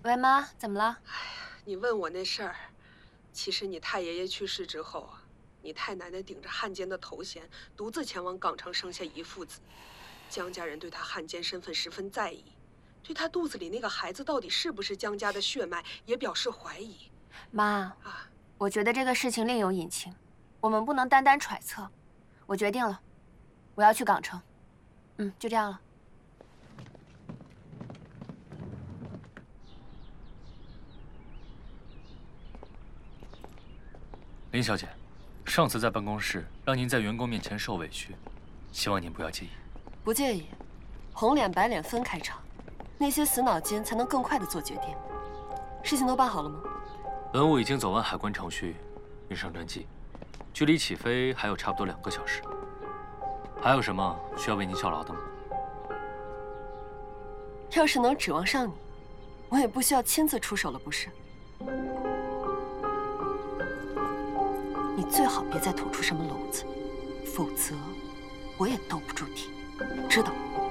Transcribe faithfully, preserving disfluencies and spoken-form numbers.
喂，妈，怎么了？ 你问我那事儿，其实你太爷爷去世之后啊，你太奶奶顶着汉奸的头衔，独自前往港城生下一父子。江家人对他汉奸身份十分在意，对他肚子里那个孩子到底是不是江家的血脉也表示怀疑。 妈， 啊， 我觉得这个事情另有隐情，我们不能单单揣测。我决定了，我要去港城。嗯，就这样了。 林小姐，上次在办公室让您在员工面前受委屈，希望您不要介意。 不介意，红脸白脸分开唱，那些死脑筋才能更快的做决定。事情都办好了吗？ 文物已经走完海关程序，运上专机，距离起飞还有差不多两个小时。还有什么需要为您效劳的吗？ 要是能指望上你，我也不需要亲自出手了，不是？你最好别再吐出什么篓子，否则我也兜不住底，知道吗？